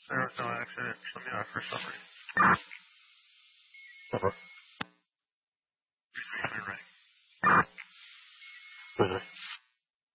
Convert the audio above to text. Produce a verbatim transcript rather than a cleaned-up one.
There was no accident. Let me know for summary. Uh-huh.